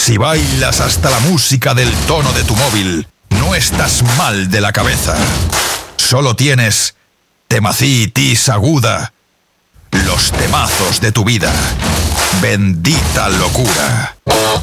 Si bailas hasta la música del tono de tu móvil, no estás mal de la cabeza. Solo tienes temacitis aguda. Los temazos de tu vida. Bendita locura.